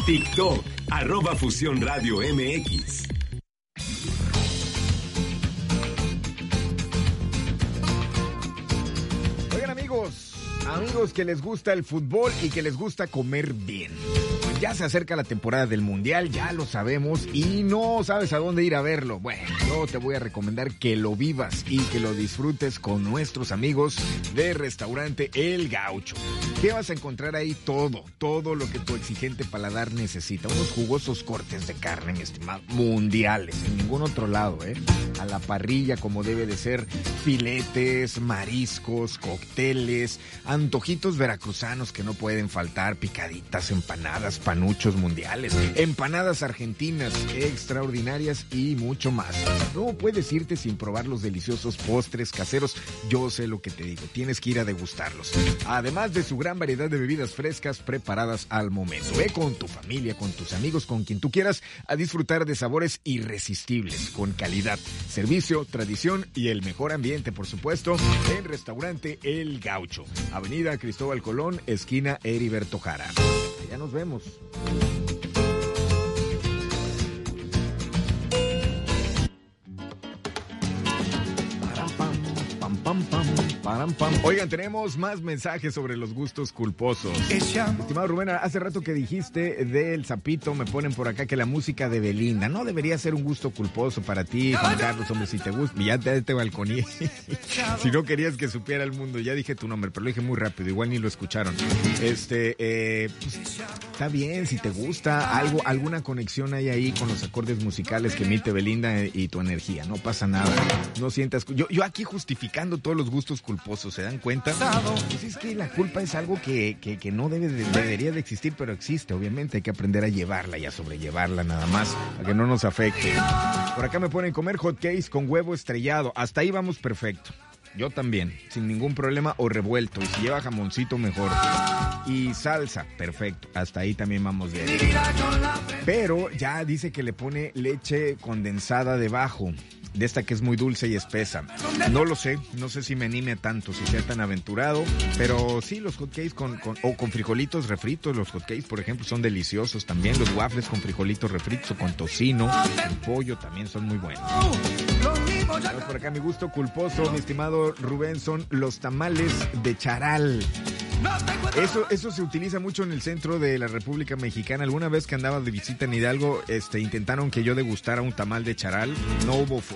TikTok, @Fusión Radio MX. Oigan, amigos que les gusta el fútbol y que les gusta comer bien. Ya se acerca la temporada del Mundial, ya lo sabemos, y no sabes a dónde ir a verlo. Bueno, yo te voy a recomendar que lo vivas y que lo disfrutes con nuestros amigos de Restaurante El Gaucho. ¿Qué vas a encontrar ahí? Todo lo que tu exigente paladar necesita. Unos jugosos cortes de carne, mi estimado, mundiales, en ningún otro lado, a la parrilla como debe de ser, filetes, mariscos, cócteles, antojitos veracruzanos que no pueden faltar, picaditas, empanadas, panuchos mundiales, empanadas argentinas extraordinarias y mucho más. No puedes irte sin probar los deliciosos postres caseros. Yo sé lo que te digo, tienes que ir a degustarlos. Además de su gran variedad de bebidas frescas preparadas al momento. Ve con tu familia, con tus amigos, con quien tú quieras, a disfrutar de sabores irresistibles, con calidad, servicio, tradición y el mejor ambiente, por supuesto, en Restaurante El Gaucho. Avenida Cristóbal Colón, esquina Heriberto Jara. Ya nos vemos. Oigan, tenemos más mensajes sobre los gustos culposos. Estimado Rubén, hace rato que dijiste del Zapito, me ponen por acá que la música de Belinda no debería ser un gusto culposo para ti, Juan Carlos, hombre, si te gusta, ya te balconí. Si no querías que supiera el mundo, ya dije tu nombre, pero lo dije muy rápido, igual ni lo escucharon. Pues, está bien, si te gusta algo, alguna conexión hay ahí con los acordes musicales que emite Belinda y tu energía, no pasa nada, no sientas, yo aquí justificando todos los gustos culposos, ¿se dan cuenta? Pues es que la culpa es algo que no debería de existir, pero existe, obviamente hay que aprender a llevarla y a sobrellevarla nada más, para que no nos afecte. Por acá me ponen comer hot cakes con huevo estrellado, hasta ahí vamos perfecto. Yo también, sin ningún problema, o revuelto, y si lleva jamoncito mejor. Y salsa, perfecto, hasta ahí también vamos bien. Pero ya dice que le pone leche condensada debajo, de esta que es muy dulce y espesa. No lo sé, no sé si me anime tanto, si sea tan aventurado, pero sí, los hotcakes con frijolitos refritos, los hotcakes, por ejemplo, son deliciosos también. Los waffles con frijolitos refritos o con tocino, con pollo también son muy buenos. Vamos por acá, mi gusto culposo, mi estimado Rubén, son los tamales de charal. Eso se utiliza mucho en el centro de la República Mexicana. Alguna vez que andaba de visita en Hidalgo, intentaron que yo degustara un tamal de charal. No hubo